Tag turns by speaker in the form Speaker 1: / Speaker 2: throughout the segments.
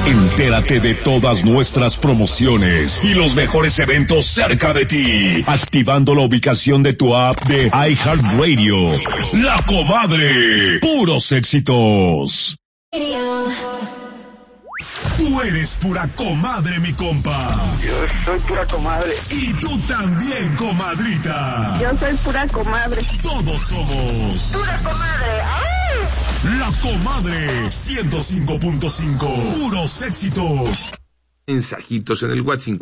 Speaker 1: Entérate de todas nuestras promociones y los mejores eventos cerca de ti, activando la ubicación de tu app de iHeartRadio. La Comadre, puros éxitos. Tú eres pura comadre, mi compa.
Speaker 2: Yo soy pura comadre.
Speaker 1: Y tú también, comadrita.
Speaker 2: Yo soy pura comadre.
Speaker 1: Todos somos
Speaker 2: Pura comadre. ¡Ay!
Speaker 1: La Comadre 105.5. Puros éxitos.
Speaker 3: Mensajitos en el WhatsApp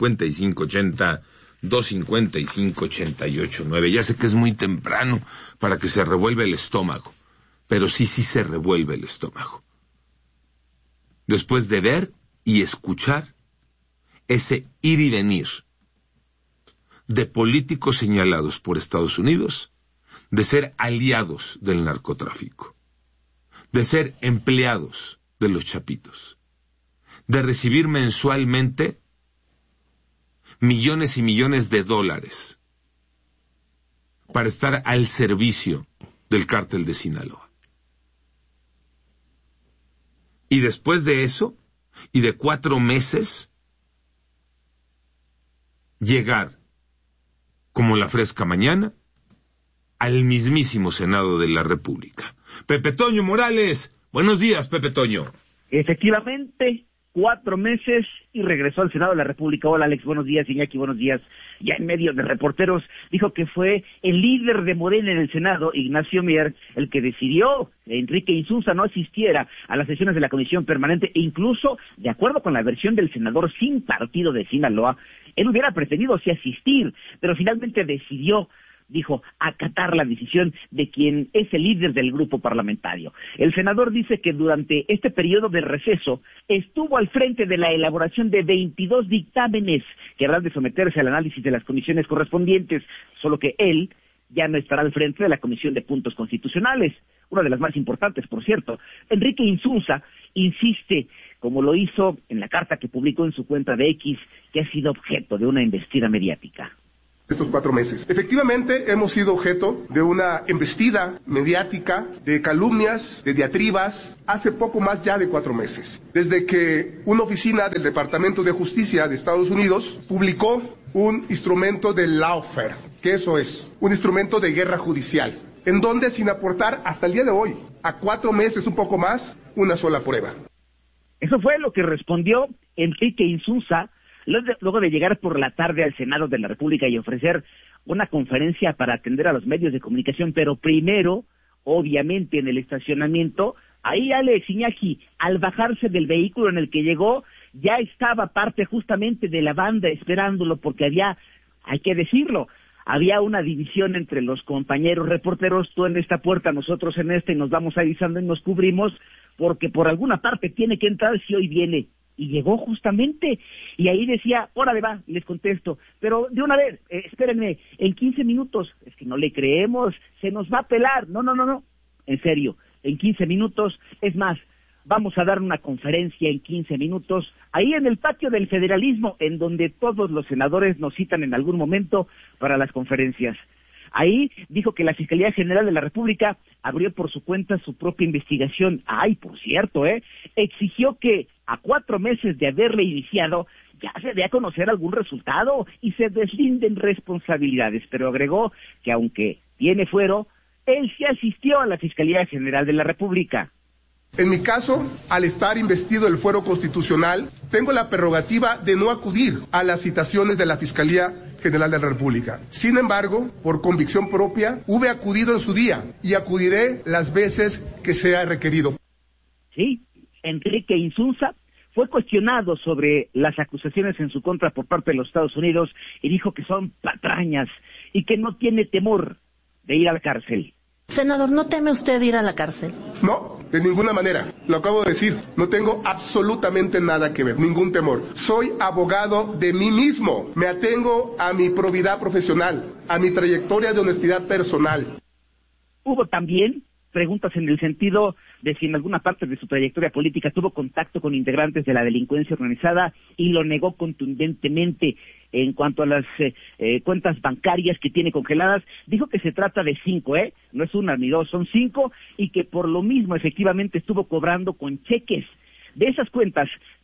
Speaker 3: 5580-255-88-9. Ya sé que es muy temprano para que se revuelva el estómago, pero sí se revuelve el estómago. Después de ver y escuchar ese ir y venir de políticos señalados por Estados Unidos de ser aliados del narcotráfico, de ser empleados de los chapitos, de recibir mensualmente millones y millones de dólares para estar al servicio del cártel de Sinaloa. Y después de eso, y de 4 meses, llegar, como la fresca mañana, al mismísimo Senado de la República. Pepe Toño Morales, buenos días, Pepe Toño.
Speaker 4: Efectivamente, 4 meses y regresó al Senado de la República. Hola, Alex, buenos días. Iñaki, buenos días. Ya en medio de reporteros, dijo que fue el líder de Morena en el Senado, Ignacio Mier, el que decidió que Enrique Insunza no asistiera a las sesiones de la Comisión Permanente, e incluso, de acuerdo con la versión del senador sin partido de Sinaloa, él hubiera preferido sí asistir, pero finalmente decidió, dijo, acatar la decisión de quien es el líder del grupo parlamentario. El senador dice que durante este periodo de receso estuvo al frente de la elaboración de 22 dictámenes que habrán de someterse al análisis de las comisiones correspondientes, solo que él ya no estará al frente de la Comisión de Puntos Constitucionales, una de las más importantes, por cierto. Enrique Insunza insiste, como lo hizo en la carta que publicó en su cuenta de X, que ha sido objeto de una embestida mediática.
Speaker 5: Estos 4 meses. Efectivamente, hemos sido objeto de una embestida mediática, de calumnias, de diatribas, hace poco más ya de 4 meses. Desde que una oficina del Departamento de Justicia de Estados Unidos publicó un instrumento de lawfare, que eso es, un instrumento de guerra judicial, en donde sin aportar hasta el día de hoy, a 4 meses, un poco más, una sola prueba.
Speaker 4: Eso fue lo que respondió Enrique Insunza, luego de llegar por la tarde al Senado de la República y ofrecer una conferencia para atender a los medios de comunicación, pero primero, obviamente, en el estacionamiento, ahí Alex, Iñaki, al bajarse del vehículo en el que llegó, ya estaba parte justamente de la banda esperándolo, porque había, hay que decirlo, había una división entre los compañeros reporteros, tú en esta puerta, nosotros en esta, y nos vamos avisando y nos cubrimos, porque por alguna parte tiene que entrar si hoy viene. Y llegó justamente, y ahí decía, órale va, les contesto, pero de una vez, espérenme, en 15 minutos, es que no le creemos, se nos va a pelar, no, en serio, en 15 minutos, es más, vamos a dar una conferencia en 15 minutos, ahí en el patio del federalismo, en donde todos los senadores nos citan en algún momento para las conferencias. Ahí dijo que la Fiscalía General de la República abrió por su cuenta su propia investigación. Ay, por cierto, exigió que a 4 meses de haberle iniciado ya se dé a conocer algún resultado y se deslinden responsabilidades, pero agregó que aunque tiene fuero, él sí asistió a la Fiscalía General de la República.
Speaker 5: En mi caso, al estar investido el fuero constitucional, tengo la prerrogativa de no acudir a las citaciones de la Fiscalía General de la República. Sin embargo, por convicción propia, hube acudido en su día y acudiré las veces que sea requerido.
Speaker 4: Sí, Enrique Insunza fue cuestionado sobre las acusaciones en su contra por parte de los Estados Unidos y dijo que son patrañas y que no tiene temor de ir a la cárcel.
Speaker 6: Senador, ¿no teme usted ir a la cárcel?
Speaker 5: No, de ninguna manera. Lo acabo de decir. No tengo absolutamente nada que ver, ningún temor. Soy abogado de mí mismo. Me atengo a mi probidad profesional, a mi trayectoria de honestidad personal.
Speaker 4: Hubo también preguntas en el sentido de si en alguna parte de su trayectoria política tuvo contacto con integrantes de la delincuencia organizada y lo negó contundentemente. En cuanto a las cuentas bancarias que tiene congeladas, dijo que se trata de 5, no es 1 ni 2, son 5, y que por lo mismo efectivamente estuvo cobrando con cheques. De esas cuentas,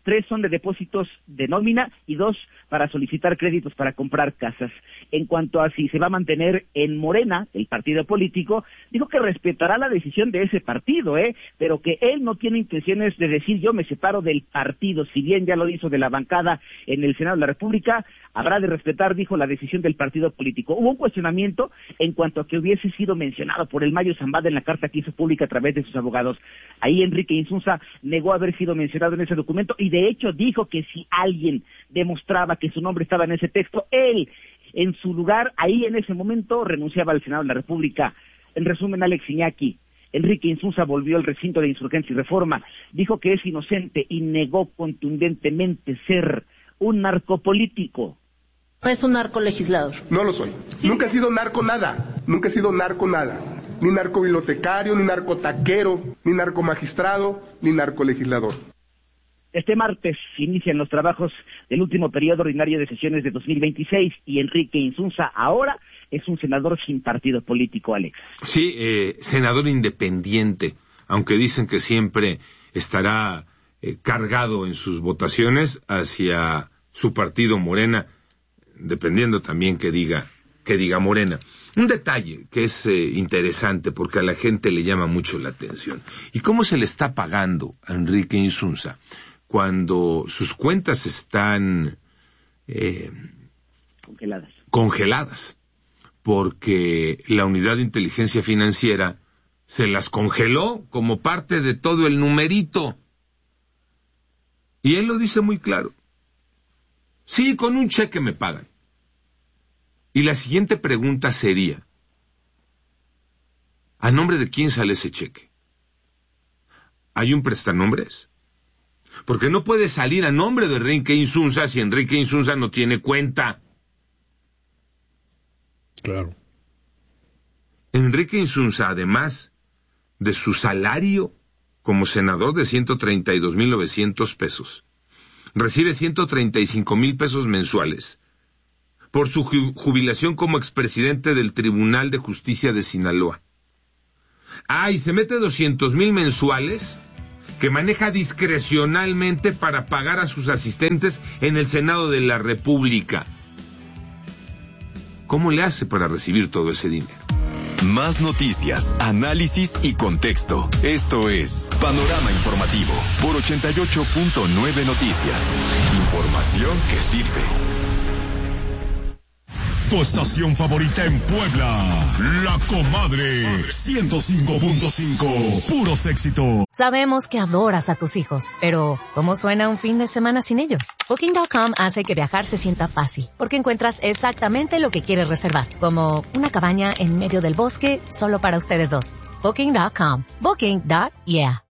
Speaker 4: 3 son de depósitos de nómina y 2 para solicitar créditos para comprar casas. En cuanto a si se va a mantener en Morena, el partido político, dijo que respetará la decisión de ese partido, pero que él no tiene intenciones de decir yo me separo del partido, si bien ya lo hizo de la bancada en el Senado de la República, habrá de respetar, dijo, la decisión del partido político. Hubo un cuestionamiento en cuanto a que hubiese sido mencionado por el Mayo Zambada en la carta que hizo pública a través de sus abogados. Ahí Enrique Insunza negó haber sido mencionado en ese documento y de hecho dijo que si alguien demostraba que su nombre estaba en ese texto, él, en su lugar, ahí en ese momento, renunciaba al Senado de la República. En resumen, Alex Iñaki, Enrique Insunza volvió al recinto de Insurgencia y Reforma, dijo que es inocente y negó contundentemente ser un narcopolítico.
Speaker 6: Es un narcolegislador.
Speaker 5: No lo soy. Sí. Nunca he sido narco nada. Nunca he sido narco nada. Ni narcobibliotecario, ni narcotaquero, ni narcomagistrado, ni narcolegislador.
Speaker 4: Este martes inician los trabajos del último periodo ordinario de sesiones de 2026 y Enrique Insunza ahora es un senador sin partido político, Alex.
Speaker 3: Sí, senador independiente, aunque dicen que siempre estará cargado en sus votaciones hacia su partido Morena, dependiendo también que diga Morena. Un detalle que es interesante porque a la gente le llama mucho la atención. ¿Y cómo se le está pagando a Enrique Insunza cuando sus cuentas están congeladas? Porque la Unidad de Inteligencia Financiera se las congeló como parte de todo el numerito. Y él lo dice muy claro. Sí, con un cheque me pagan. Y la siguiente pregunta sería, ¿a nombre de quién sale ese cheque? ¿Hay un prestanombres? Porque no puede salir a nombre de Enrique Insunza si Enrique Insunza no tiene cuenta.
Speaker 7: Claro.
Speaker 3: Enrique Insunza, además de su salario como senador de 132,900 pesos, recibe 135,000 pesos mensuales por su jubilación como expresidente del Tribunal de Justicia de Sinaloa. Y se mete 200,000 mensuales que maneja discrecionalmente para pagar a sus asistentes en el Senado de la República. ¿Cómo le hace para recibir todo ese dinero?
Speaker 1: Más noticias, análisis y contexto. Esto es Panorama Informativo por 88.9 Noticias. Información que sirve. Tu estación favorita en Puebla, La Comadre 105.5, puros éxitos.
Speaker 8: Sabemos que adoras a tus hijos, pero ¿cómo suena un fin de semana sin ellos? Booking.com hace que viajar se sienta fácil, porque encuentras exactamente lo que quieres reservar, como una cabaña en medio del bosque solo para ustedes dos. Booking.com. Booking.yeah.